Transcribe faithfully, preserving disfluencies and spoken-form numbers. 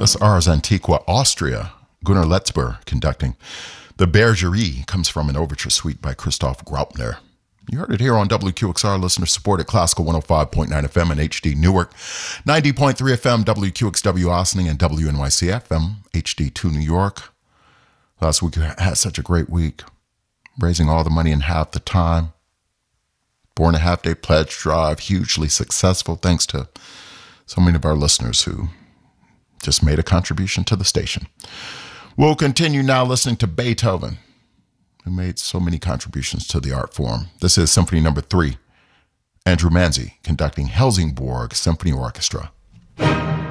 That's Ars Antiqua, Austria. Gunnar Letzber conducting. The Bergerie comes from an overture suite by Christoph Graupner. You heard it here on W Q X R, listener-supported Classical one oh five point nine F M and H D Newark, ninety point three F M, W Q X W Ossining, and W N Y C F M, H D two New York. Last week we had such a great week, raising all the money in half the time. Four and a half day pledge drive, hugely successful, thanks to so many of our listeners who just made a contribution to the station. We'll continue now listening to Beethoven, who made so many contributions to the art form. This is Symphony Number Three. Andrew Manzi conducting Helsingborg Symphony Orchestra.